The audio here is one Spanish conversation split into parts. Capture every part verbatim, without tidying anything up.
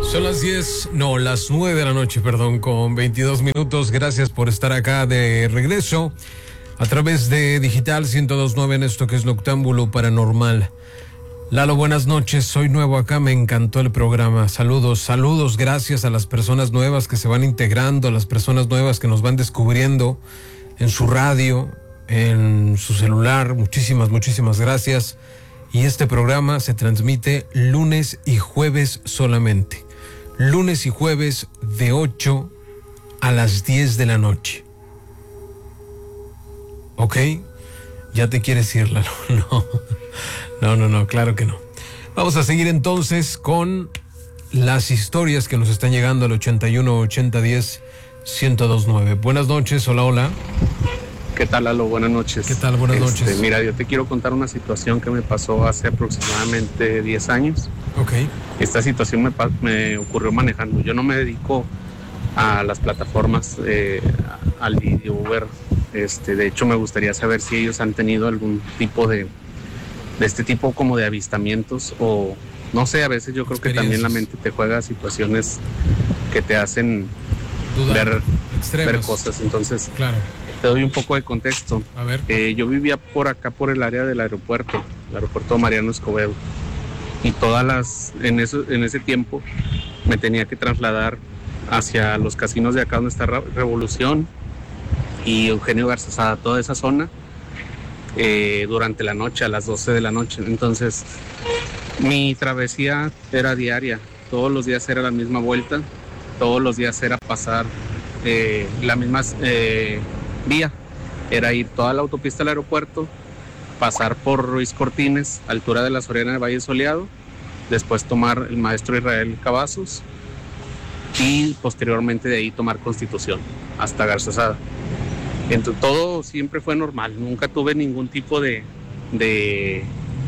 Son las diez, no, las nueve de la noche, perdón, con veintidós minutos. Gracias por estar acá de regreso a través de Digital ciento dos punto nueve en esto que es Noctámbulo Paranormal. Lalo, buenas noches, soy nuevo acá, me encantó el programa. Saludos, saludos, gracias a las personas nuevas que se van integrando, a las personas nuevas que nos van descubriendo en su radio, en su celular. Muchísimas, muchísimas gracias. Y este programa se transmite lunes y jueves solamente. Lunes y jueves de ocho a las diez de la noche. ¿Ok? ¿Ya te quieres ir, Lalo? No. No, no, no, claro que no. Vamos a seguir entonces con las historias que nos están llegando al ochenta y uno, ochenta, diez, ciento dos punto nueve. Buenas noches, hola, hola. ¿Qué tal, Lalo? Buenas noches. ¿Qué tal? Buenas este, noches. Mira, yo te quiero contar una situación que me pasó hace aproximadamente diez años. Ok. Esta situación me, me ocurrió manejando. Yo no me dedico a las plataformas, eh, al Didi, Uber. Este, de hecho, me gustaría saber si ellos han tenido algún tipo de, de este tipo como de avistamientos o, no sé, a veces yo creo que también la mente te juega situaciones que te hacen Dudar, ver, extremas. ver cosas. Entonces, claro. Te doy un poco de contexto. A ver. Eh, yo vivía por acá, por el área del aeropuerto, el aeropuerto Mariano Escobedo. Y todas las, en, eso, en ese tiempo me tenía que trasladar hacia los casinos de acá donde está Revolución y Eugenio Garzazada, toda esa zona, eh, durante la noche, a las doce de la noche. Entonces, mi travesía era diaria. Todos los días era la misma vuelta, todos los días era pasar eh, la misma... Eh, vía, era ir toda la autopista al aeropuerto, pasar por Ruiz Cortines, altura de la Soriana de Valle Soleado, después tomar el Maestro Israel Cavazos y posteriormente de ahí tomar Constitución hasta Garzazada. Entonces, todo siempre fue normal, nunca tuve ningún tipo de, de,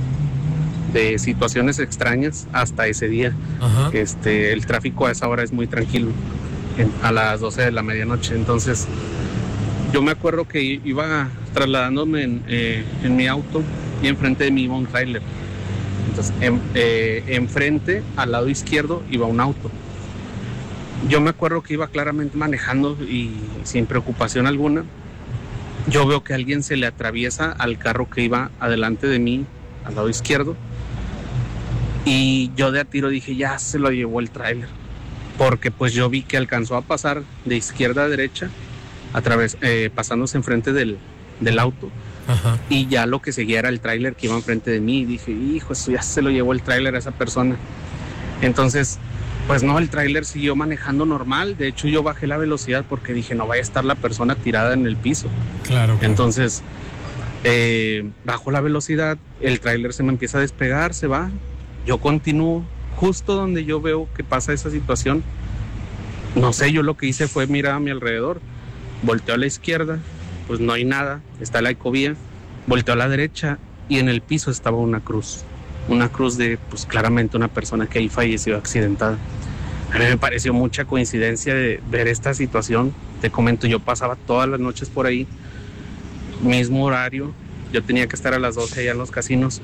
de situaciones extrañas hasta ese día. Ajá. Este, el tráfico a esa hora es muy tranquilo, en, a las doce de la medianoche, entonces... Yo me acuerdo que iba trasladándome en, eh, en mi auto y enfrente de mí iba un tráiler. Entonces, en, eh, enfrente, al lado izquierdo, iba un auto. Yo me acuerdo que iba claramente manejando y sin preocupación alguna. Yo veo que alguien se le atraviesa al carro que iba adelante de mí, al lado izquierdo. Y yo de a tiro dije, ya se lo llevó el tráiler. Porque pues yo vi que alcanzó a pasar de izquierda a derecha, a través, eh, pasándose enfrente del, del auto. Ajá. Y ya lo que seguía era el tráiler que iba enfrente de mí y dije, hijo, eso ya se lo llevó el tráiler a esa persona. Entonces, pues no, el tráiler siguió manejando normal. De hecho, yo bajé la velocidad porque dije, no vaya a estar la persona tirada en el piso. Claro, claro. Entonces, eh, bajo la velocidad, el tráiler se me empieza a despegar, se va, yo continúo, justo donde yo veo que pasa esa situación, no sé, yo lo que hice fue mirar a mi alrededor. Volteo a la izquierda, pues no hay nada, está la ecovía. Volteo a la derecha y en el piso estaba una cruz. Una cruz de, pues claramente una persona que ahí falleció accidentada. A mí me pareció mucha coincidencia de ver esta situación. Te comento, yo pasaba todas las noches por ahí, mismo horario. Yo tenía que estar a las doce allá en los casinos.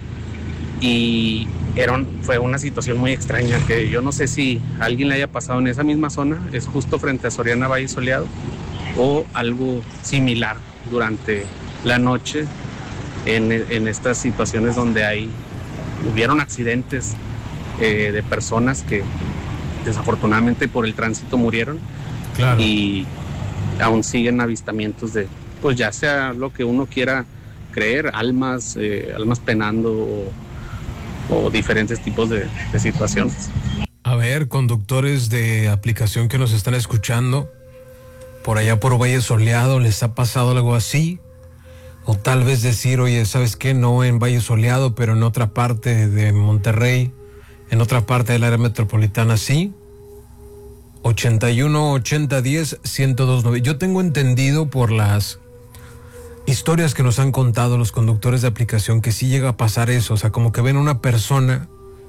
Y era un, fue una situación muy extraña que yo no sé si a alguien le haya pasado en esa misma zona. Es justo frente a Soriana Valle Soleado, o algo similar durante la noche en, en estas situaciones donde hay, hubieron accidentes eh, de personas que desafortunadamente por el tránsito murieron. Claro. Y aún siguen avistamientos de, pues ya sea lo que uno quiera creer, almas, eh, almas penando o, o diferentes tipos de, de situaciones. A ver, conductores de aplicación que nos están escuchando, por allá por Valle Soleado, ¿les ha pasado algo así? O tal vez decir, oye, ¿sabes qué? No en Valle Soleado, pero en otra parte de Monterrey, en otra parte del área metropolitana, ¿sí? ochenta y uno, ochenta, diez, ciento dos punto nueve. Yo tengo entendido por las historias que nos han contado los conductores de aplicación que sí llega a pasar eso, o sea, como que ven una persona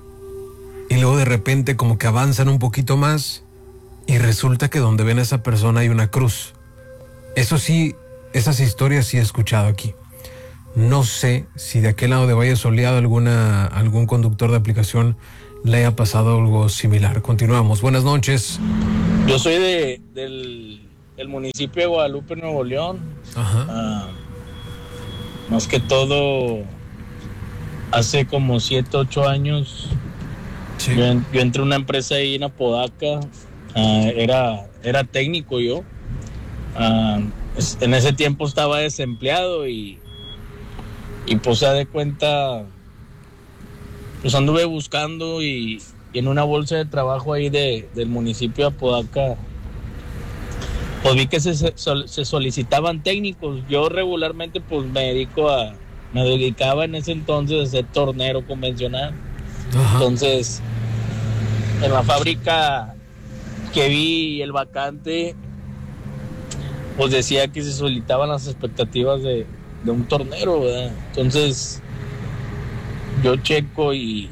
y luego de repente como que avanzan un poquito más y resulta que donde ven a esa persona hay una cruz. Eso sí, esas historias sí he escuchado aquí. No sé si de aquel lado de Valle Soleado alguna, algún conductor de aplicación le haya pasado algo similar. Continuamos. Buenas noches. Yo soy de del el municipio de Guadalupe, Nuevo León. Ajá. Uh, más que todo, hace como siete, ocho años, sí. yo, yo entré a una empresa ahí en Apodaca. Uh, era, era técnico yo. Uh, en ese tiempo estaba desempleado y, y pues se da de cuenta, pues anduve buscando y, y en una bolsa de trabajo ahí de, del municipio de Apodaca, pues vi que se, se solicitaban técnicos. Yo regularmente pues me dedico a, me dedicaba en ese entonces a ser tornero convencional. Ajá. Entonces, en la fábrica que vi el vacante, pues decía que se solicitaban las expectativas de, de un tornero, ¿verdad? Entonces, yo checo y,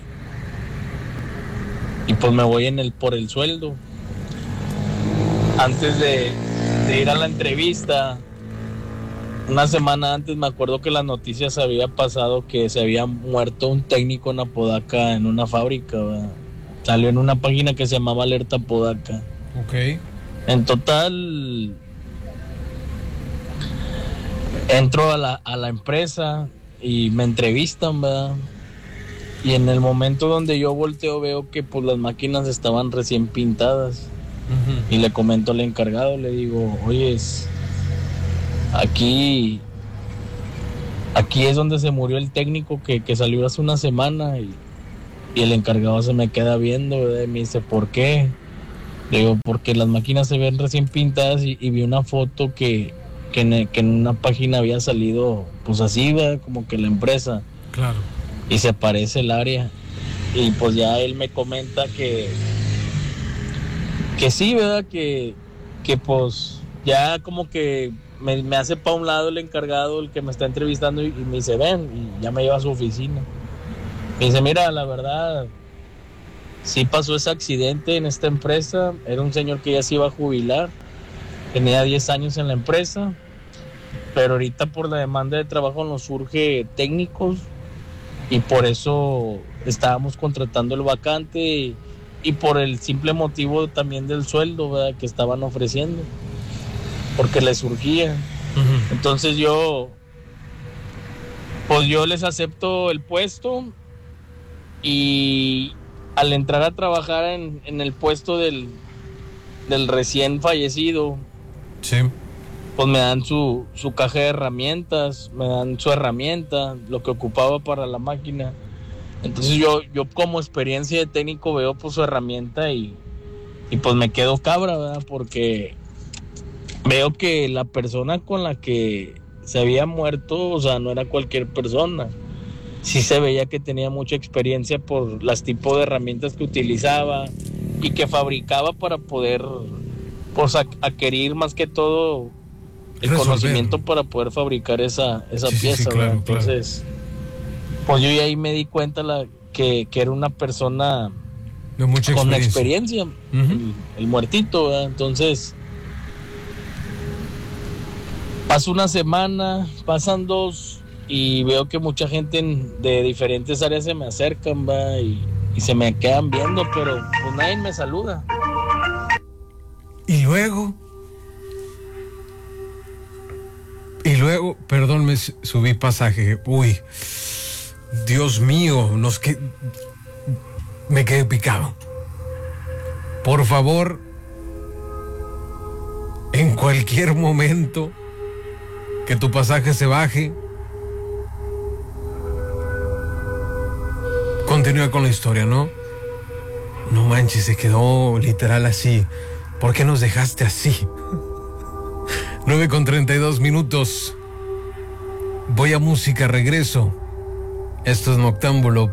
y pues me voy en el por el sueldo. Antes de, de ir a la entrevista, una semana antes me acuerdo que las noticias había pasado que se había muerto un técnico en Apodaca en una fábrica, ¿verdad? Salió en una página que se llamaba Alerta Apodaca. Ok. En total, entro a la, a la empresa y me entrevistan, ¿verdad? Y en el momento donde yo volteo veo que pues las máquinas estaban recién pintadas. Uh-huh. Y le comento al encargado, le digo, oye, aquí aquí es donde se murió el técnico que, que salió hace una semana. Y, y el encargado se me queda viendo, ¿verdad? Y me dice, ¿por qué? Le digo, porque las máquinas se ven recién pintadas y, y vi una foto que, que, en, que en una página había salido pues así, ¿verdad? Como que la empresa. Claro. Y se aparece el área. Y pues ya él me comenta que que sí, ¿verdad? Que, que pues ya como que me, me hace para un lado el encargado, el que me está entrevistando, y, y me dice, ven, y ya me lleva a su oficina. Me dice, mira, la verdad, sí pasó ese accidente en esta empresa. Era un señor que ya se iba a jubilar, tenía diez años en la empresa, pero ahorita por la demanda de trabajo nos surge técnicos y por eso estábamos contratando el vacante y, y por el simple motivo también del sueldo, ¿verdad?, que estaban ofreciendo, porque les surgía. Uh-huh. Entonces yo, pues yo les acepto el puesto y al entrar a trabajar en, en el puesto del, del recién fallecido, sí, pues me dan su, su caja de herramientas, me dan su herramienta, lo que ocupaba para la máquina. Entonces yo, yo como experiencia de técnico veo pues su herramienta y, y pues me quedo cabra, ¿verdad? Porque veo que la persona con la que se había muerto, o sea, no era cualquier persona. Sí se veía que tenía mucha experiencia por los tipos de herramientas que utilizaba y que fabricaba para poder pues adquirir más que todo el Resolver. conocimiento para poder fabricar esa, esa sí, pieza, sí, sí, claro, entonces claro. Pues yo ahí me di cuenta la, que, que era una persona de mucha con experiencia, experiencia, uh-huh. el, el muertito, ¿verdad? Entonces pasa una semana, pasan dos y veo que mucha gente en, de diferentes áreas se me acercan, ¿va? Y, y se me quedan viendo, pero pues nadie me saluda. Y luego Y luego, perdón, me subí pasaje. Uy, Dios mío, nos que me quedé picado. Por favor, en cualquier momento que tu pasaje se baje, continúa con la historia, ¿no? No manches, se quedó literal así. ¿Por qué nos dejaste así? nueve con treinta y dos minutos. Voy a música, regreso. Esto es Noctámbulo.